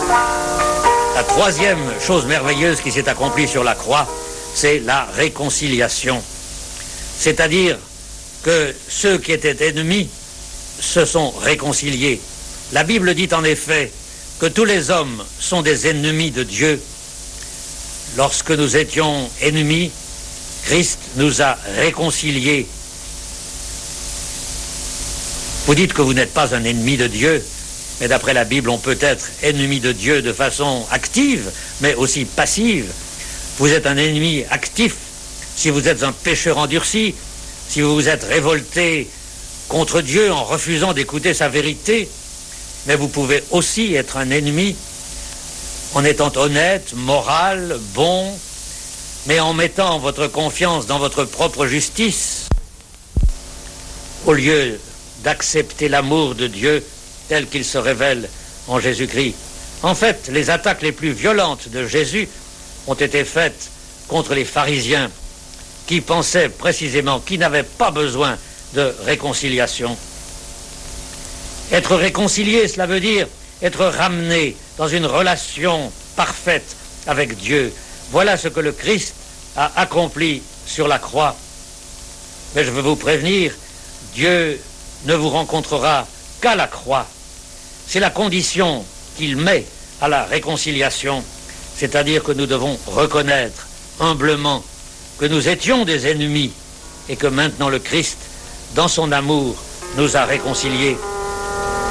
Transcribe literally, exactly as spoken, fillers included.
La troisième chose merveilleuse qui s'est accomplie sur la croix, c'est la réconciliation. C'est-à-dire que ceux qui étaient ennemis se sont réconciliés. La Bible dit en effet que tous les hommes sont des ennemis de Dieu. Lorsque nous étions ennemis, Christ nous a réconciliés. Vous dites que vous n'êtes pas un ennemi de Dieu, mais d'après la Bible, on peut être ennemi de Dieu de façon active, mais aussi passive. Vous êtes un ennemi actif si vous êtes un pécheur endurci, si vous vous êtes révolté contre Dieu en refusant d'écouter sa vérité, mais vous pouvez aussi être un ennemi en étant honnête, moral, bon, mais en mettant votre confiance dans votre propre justice, au lieu d'accepter l'amour de Dieu tel qu'il se révèle en Jésus-Christ. En fait, les attaques les plus violentes de Jésus ont été faites contre les pharisiens qui pensaient précisément qu'ils n'avaient pas besoin de réconciliation. Être réconcilié, cela veut dire être ramené dans une relation parfaite avec Dieu. Voilà ce que le Christ a accompli sur la croix. Mais je veux vous prévenir, Dieu ne vous rencontrera qu'à la croix. C'est la condition qu'il met à la réconciliation, c'est-à-dire que nous devons reconnaître humblement que nous étions des ennemis et que maintenant le Christ, dans son amour, nous a réconciliés.